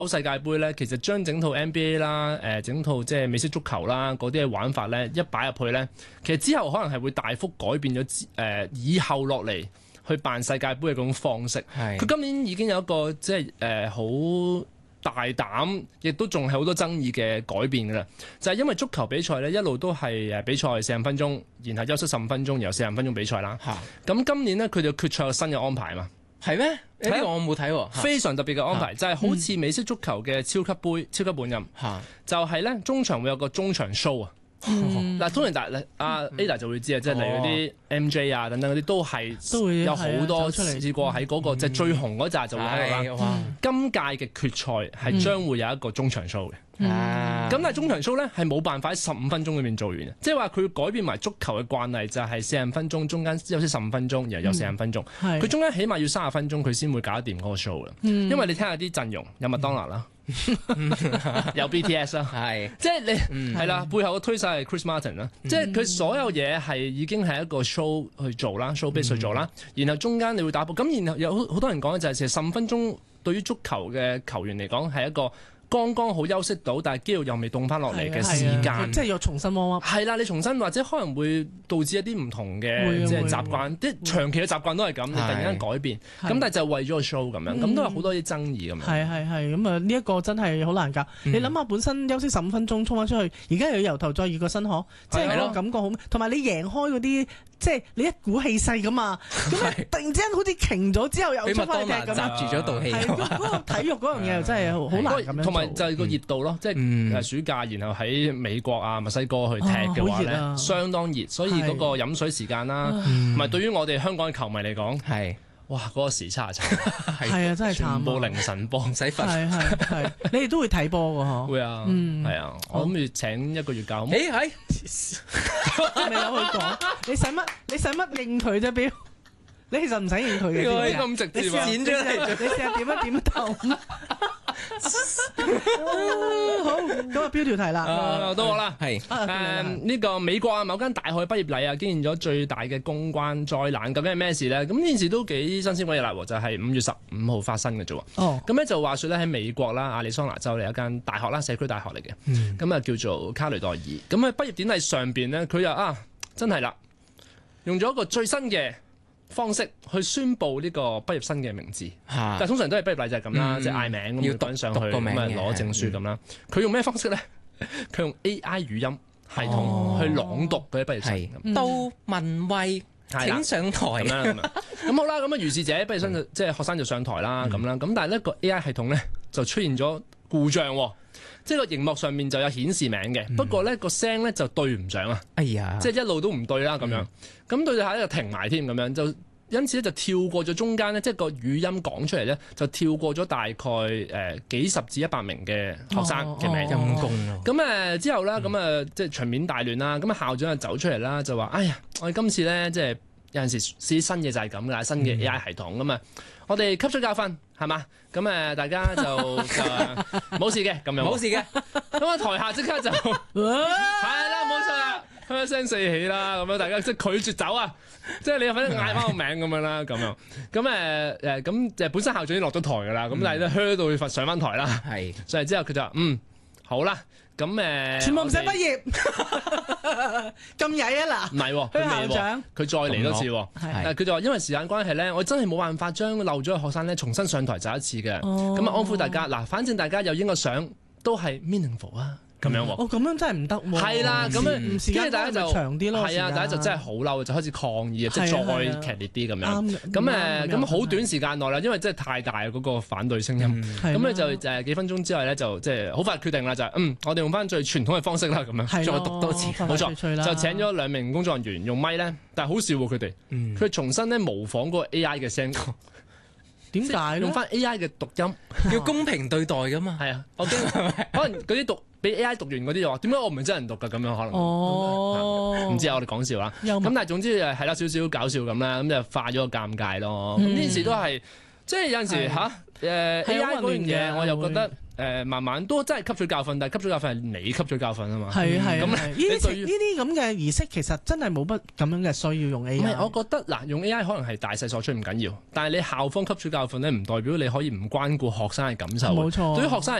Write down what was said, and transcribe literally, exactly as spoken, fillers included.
世界盃咧，其實將整套 N B A 啦、誒整套即係美式足球啦嗰啲嘅玩法咧，一擺入去咧，其實之後可能係會大幅改變咗誒、呃、以後落嚟去辦世界盃嘅嗰種方式。佢今年已經有一個即係誒好大膽，亦都仲係好多爭議嘅改變㗎啦。就係、是、因為足球比賽咧一路都係誒比賽四十分鐘，然後休息十五分鐘，然後四十分鐘比賽啦。咁今年咧佢哋決賽有新嘅安排嘛？ 係咩？呢個我冇睇喎， 非常特別嘅安排，就係好似美式足球嘅超級杯、超級本咁，就係咧中場會有個中場 show 啊。嗱，通常大阿 Ada 就會知啊，即係例如啲 M J 啊等等嗰啲都係都會有好多試過喺嗰個即係最紅嗰紮就會喺度啦。今屆嘅決賽係將會有一個中場 show 嘅。咁、嗯、但係中場 show 咧係冇辦法喺十五分鐘裏面做完嘅，即係話佢改變埋足球嘅慣例，就係四十分鐘中間休息十五分鐘，然後有四十分鐘。佢、嗯、中間起碼要三十分鐘佢先會搞掂嗰個 show 啦、嗯。因為你聽下啲陣容有麥當勞啦，嗯、有 B T S 啦，係即係你係啦，背後嘅推手係 Chris Martin 啦、嗯，即係佢所有嘢係已經係一個 show 去做啦 ，show base 去做啦、嗯。然後中間你會打波，咁然後有好多人講嘅就係其實十五分鐘對於足球嘅球員嚟講係一個剛剛好休息到，但係肌肉又未凍翻落嚟嘅時間， 即係要重新 warm up。 係啦，你重新或者可能會導致一啲唔同嘅即係習慣，啲長期嘅習慣都係咁，你突然間改變，咁但係就為咗個 show 咁樣，咁、嗯、都有好多啲爭議咁樣。係係係，咁啊呢一個真係好難搞。嗯、你諗下，本身休息十五分鐘衝翻出去，而家又要由頭再熱個身殼，即係個感覺好。同埋你贏開嗰啲，即係你一股氣勢咁啊，咁突然之間好似停咗之後又出翻嚟咁樣， 閘住咗道氣。 係嗰個體育嗰樣嘢又真係好難咁樣做。 就係個熱度咯，嗯、即係暑假，然後喺美國啊、墨西哥去踢嘅話咧、哦啊，相當熱，所以嗰個飲水時間啦，同埋對於我哋香港嘅球迷嚟講，係哇嗰、嗰個時差差， 係啊真係慘， 全部凌晨波唔使瞓， 係係係，你哋都會睇波㗎嗬？ 會啊，係、嗯、啊，我諗住請一個月假。誒係， 你有去講？你使乜？你使乜應佢啫？表？你其實唔使應佢嘅， 呢個咁直接啊！ 剪咗嚟，你試下點一點頭。好，咁啊，標條題啦， 到我啦，係誒呢個美國啊某間大學畢業禮啊，經驗咗最大嘅公關災難，究竟係咩事咧？咁呢件事都幾新鮮鬼熱辣喎，就係、是、五月十五號發生嘅啫喎。哦，咁咧就話説咧喺美國啦，亞利桑那州嚟一間大學啦，社區大學嚟嘅，咁、嗯、啊叫做卡雷代爾。咁喺畢業典禮上邊咧，佢又啊真係啦，用咗一個最新嘅方式去宣佈呢個畢業生嘅名字，但係通常都係畢業禮就係咁啦，即係嗌名咁要登上去咁啊攞證書咁啦。佢用咩方式咧？佢用 A I 語音系統去朗讀嗰啲畢業生。 杜文慧請上台咁樣咁好啦，咁啊如是者畢業生就即係學生就上台啦咁啦。咁但係呢個 A I 系統咧就出現咗故障，即係個熒幕上面就有顯示名嘅，不過咧個聲咧就對唔上啊！哎呀，即係一路都唔對啦咁樣，咁對下咧就停埋添咁樣，就因此咧就跳過咗中間咧，即係個語音講出嚟咧就跳過咗大概誒、呃、幾十至一百名嘅學生嘅名，陰公咯。咁誒、呃、之後啦，咁啊即係場面大亂啦，咁啊校長就走出嚟啦，就話：哎呀，我哋今次咧即係有陣時試啲新嘢就係咁噶啦，新嘅 A I 系統咁啊。我哋吸取教訓係嘛，咁誒大家就冇事嘅咁樣，冇事嘅。咁啊台下即刻就係啦，冇錯啦，噓聲四起啦，咁樣大家即係拒絕走啊，即係你反正嗌翻個名咁樣啦，咁樣咁誒誒咁誒本身校長已經落咗台㗎啦，咁、嗯、但係咧噓到佢上翻台啦，係上嚟之後佢就話嗯好啦。咁誒， 全部唔使畢業，咁曳啊嗱！ 唔係，佢校長佢再嚟多次，係佢就話因為時間關係咧，我真係冇辦法將漏咗嘅學生咧重新上台就一次嘅，咁、哦、啊安撫大家嗱，反正大家有影個相都係 meaningful 啊。咁樣喎， 哦咁樣真係唔得喎，係啦，咁樣唔時間大家就長啲咯， 係啊，大家就真係好嬲，就開始抗議啊，即係再劇烈啲咁樣。咁誒，咁好短時間內啦，因為真係太大嗰個反對聲音，咁咧就誒幾分鐘之後咧就即係好快決定啦，就係嗯，我哋用翻最傳統嘅方式啦，咁樣再讀多次，冇錯，就請咗兩名工作人員用咪咧，但係好笑喎佢哋，佢重新咧模仿嗰個 A I 嘅聲。 點解用翻 A I 嘅讀音， 要公平對待噶嘛？ 係啊，我驚可能嗰啲讀俾 A I 讀完嗰啲就話，點解我唔係真人讀㗎？咁樣可能哦，唔知啊，我哋講笑啦。咁但係總之誒係啦，少少搞笑咁啦，咁就化咗個尷尬咯。咁呢件事都係即係有陣時嚇誒 A I 嗰樣嘢，我又覺得誒慢慢都真係吸取教訓，但係吸取教訓係你吸取教訓啊嘛。 係係咁呢啲呢啲咁嘅儀式其實真係冇乜咁樣嘅需要用 A I。 唔係，我覺得嗱，用 A I 可能係大勢所趨唔緊要，但係你校方吸取教訓咧，唔代表你可以唔關顧學生嘅感受。 冇錯， 對於學生